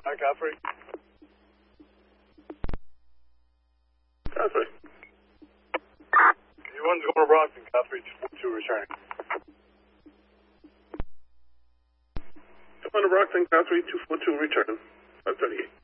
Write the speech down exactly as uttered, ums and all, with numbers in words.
Hi, Godfrey. Godfrey. You one's going to Brockton, Godfrey, two four two returning. two one to Brockton, Godfrey, two four two, return. five thirty-eight.